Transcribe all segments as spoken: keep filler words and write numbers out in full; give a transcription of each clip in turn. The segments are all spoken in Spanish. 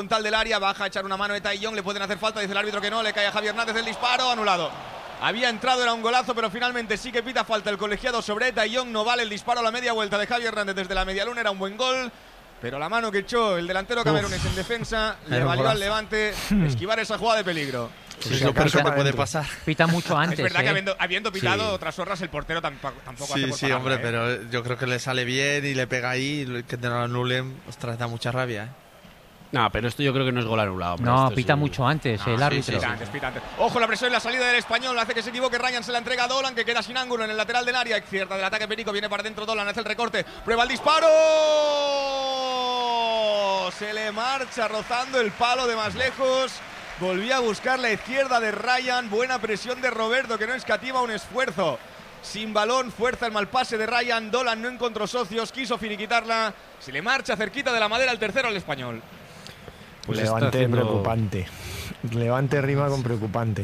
frontal del área, baja a echar una mano de Taillon, le pueden hacer falta, dice el árbitro que no, le cae a Javi Hernández el disparo, anulado. Había entrado, era un golazo, pero finalmente sí que pita falta el colegiado sobre Taillon, no vale el disparo a la media vuelta de Javi Hernández desde la media luna, era un buen gol, pero la mano que echó el delantero camerunés en defensa le valió al Levante esquivar esa jugada de peligro. Sí, sí, lo peor que te puede pasar. Pita mucho antes. Es verdad ¿eh? que habiendo, habiendo pitado Sí. otras horas, el portero tampoco, tampoco Sí, hace por sí, pararla, hombre, ¿eh? pero yo creo que le sale bien y le pega ahí, que te lo anulen, ostras, da mucha rabia, ¿eh? No, pero esto yo creo que no es gol anulado. hombre, No, esto pita es un- mucho antes No, el sí, árbitro. sí, pita antes, pita antes. Ojo, la presión en la salida del español hace que se equivoque. Ryan se la entrega a Dolan, que queda sin ángulo en el lateral del área. Cierta del ataque, Perico viene para dentro. Dolan hace el recorte, prueba el disparo. Se le marcha rozando el palo de más lejos. Volvía a buscar la izquierda de Ryan. Buena presión de Roberto, que no escatima un esfuerzo. Sin balón, fuerza el mal pase de Ryan. Dolan no encontró socios, quiso finiquitarla. Se le marcha cerquita de la madera el tercero al español. Pues está Levante haciendo- preocupante. Levante rima con preocupante.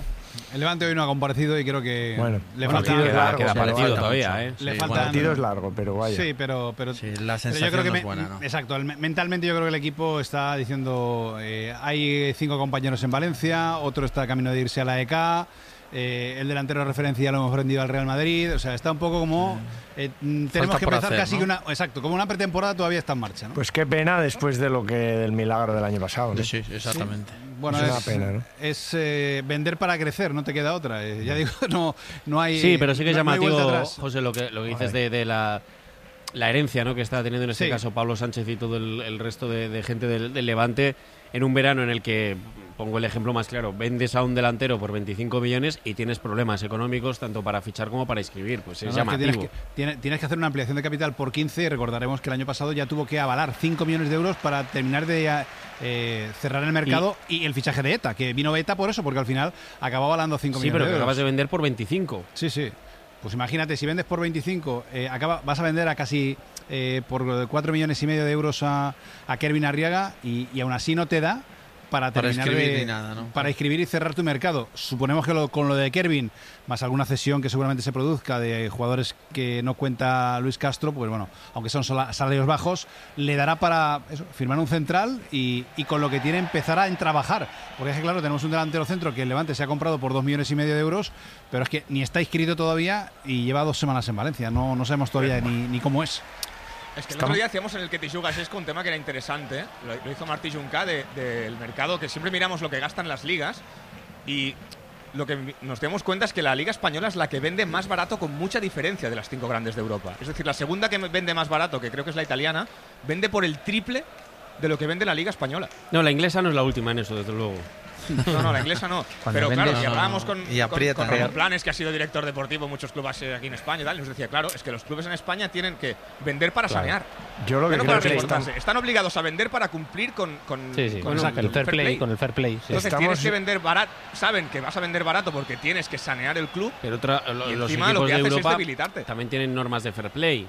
El Levante hoy no ha comparecido y creo que Bueno, le bueno, falta. partido es Queda, largo, queda pero partido falta todavía, mucho. ¿eh? Le Sí, falta. El partido es largo, pero vaya. Sí, pero, pero, Sí, la pero sensación yo creo que no me- es buena, ¿no? Exacto, el- mentalmente yo creo que el equipo está diciendo eh, hay cinco compañeros en Valencia, otro está camino de irse a la E K, eh, el delantero de referencia lo hemos vendido al Real Madrid, o sea, está un poco como eh, mm, tenemos Falta que por empezar hacer, casi ¿no? que una, exacto, como una pretemporada todavía está en marcha, ¿no? Pues qué pena después de lo que del milagro del año pasado, ¿no? Sí, sí, exactamente. Bueno, es es, una pena, ¿no? es, eh, vender para crecer, no te queda otra. eh, ya digo, no, no hay. Sí, pero sí que es no- no hay vuelta llamativo, atrás. José, lo que, lo que dices de, de la, la herencia, ¿no?, que está teniendo en este Sí. caso Pablo Sánchez y todo el, el resto de, de gente del, del Levante en un verano en el que, pongo el ejemplo más claro, vendes a un delantero por veinticinco millones y tienes problemas económicos tanto para fichar como para inscribir. Pues es No, no, es que llamativo. tienes, que, tiene- tienes que hacer una ampliación de capital por quince y recordaremos que el año pasado ya tuvo que avalar cinco millones de euros para terminar de eh, cerrar el mercado y, el fichaje de ETA, que vino ETA por eso, porque al final acababa avalando cinco Sí, millones pero de que euros. acabas de vender por veinticinco. Sí, sí. Pues imagínate, si vendes por veinticinco, eh, acaba, vas a vender a casi eh, por cuatro millones y medio de euros a, a Kervin Arriaga y, y aún así no te da para Para terminar escribir de- ni nada, ¿no? para inscribir y cerrar tu mercado. Suponemos que lo- con lo de Kervin, más alguna cesión que seguramente se produzca de jugadores que no cuenta Luis Castro, pues bueno, aunque son sola- salarios bajos, le dará para eso, firmar un central y, y con lo que tiene empezar a trabajar. Porque es que claro, tenemos un delantero centro que el Levante se ha comprado por dos millones y medio de euros, pero es que ni está inscrito todavía y lleva dos semanas en Valencia. No, no sabemos todavía ni, ni cómo es. Es que el otro día hacíamos en el que te jugas es con un tema que era interesante, ¿eh? lo, lo hizo Martí Junca de- del mercado, que siempre miramos lo que gastan las ligas y lo que mi- nos damos cuenta es que la liga española es la que vende más barato con mucha diferencia de las cinco grandes de Europa. Es decir, la segunda que vende más barato, que creo que es la italiana, vende por el triple de lo que vende la liga española. No, la inglesa no es la última en eso, desde luego. No, no, la inglesa no. Cuando Pero claro, vendes- si No, no, hablábamos no. con, Y con- aprieta, con ¿eh? Ramón Planes, que ha sido director deportivo en muchos clubes eh, aquí en España y tal, y nos decía, claro, es que los clubes en España tienen que vender para Claro. sanear. Yo lo que Ya no creo para es que reportarse. están- Están obligados a vender para cumplir con, con, Sí, sí, con con el, el fair play, con el fair play. sí. Entonces Estamos- tienes que vender barato. Saben que vas a vender barato porque tienes que sanear el club. Pero otra, lo- Y los encima lo equipos que de haces es Europa debilitarte. también tienen normas de fair play.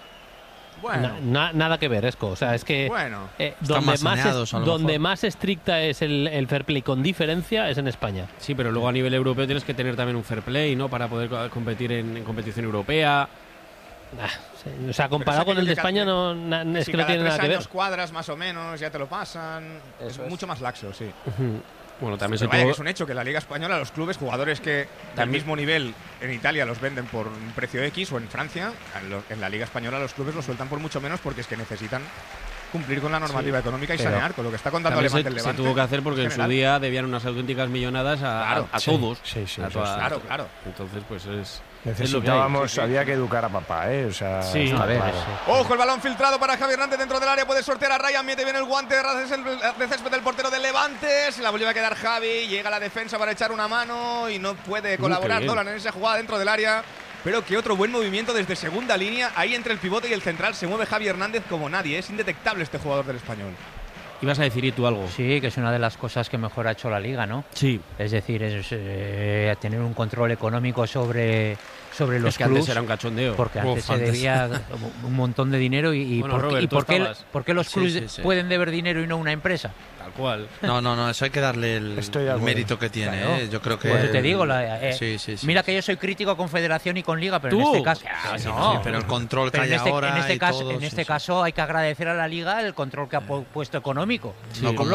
Bueno, Na- na- nada que ver, Esco. O sea, es que bueno. eh, Están donde, más más, es- saneados, a lo donde mejor. más estricta es el, el fair play con diferencia es en España. Sí, pero luego a nivel europeo tienes que tener también un fair play, ¿no?, para poder co- competir en, en competición europea. Ah, sí, o sea, comparado Pero con el de es aquello España, que no, na- si es que no cada tiene tres nada que ver. años cuadras más o menos, ya te lo pasan. Es mucho más laxo, sí. Ujú. Bueno, también Pero se vaya, que tuvo... es un hecho que la Liga Española, los clubes, jugadores que del También- mismo nivel en Italia los venden por un precio X o en Francia, en lo- en la Liga Española los clubes los sueltan por mucho menos porque es que necesitan cumplir con la normativa económica y pero sanear, con lo que está contando También Levante se, el se Levante. tuvo que hacer porque en su general. día debían unas auténticas millonadas a, a- Claro, a sí, todos. sí, sí, a eso toda- sí. Claro, claro. Entonces, pues es. Necesitábamos, Sí, sí. había que educar a papá, ¿eh? O sea, Sí, está a ver, claro. sí. Ojo, el balón filtrado para Javi Hernández dentro del área. Puede sortear a Ryan. Mete bien el guante de ras- el- de césped del portero del Levante. Se la vuelve a quedar Javi. Llega a la defensa para echar una mano y no puede colaborar qué bien. Dolan en esa jugada dentro del área. Pero que otro buen movimiento desde segunda línea. Ahí entre el pivote y el central se mueve Javi Hernández como nadie. Es indetectable este jugador del Español. Ibas a decir y tú algo. Sí, que es una de las cosas que mejor ha hecho la Liga, ¿no? Sí. Es decir, es eh, tener un control económico sobre, sobre los Es que antes clubs, era un cachondeo. porque antes Uf, se antes. debía un montón de dinero y, y Bueno, por, qué- Robert, y tú por, qué, estabas. por qué los Sí, clubs sí, sí. pueden deber dinero y no una empresa. Tal cual. No, no, no, eso hay que darle el, Estoy de el acuerdo. mérito que tiene. Claro. ¿eh? Yo creo que. Por eso te digo, la- eh, sí, sí, sí, mira sí. que yo soy crítico con Federación y con Liga, pero en ¿Tú? este caso, Sí, Ah, sí, no. sí, pero el control que Pero hay en este, ahora en este y caso, todo, en sí, este sí. caso hay que agradecer a la Liga el control que ha pu- puesto económico. No Con como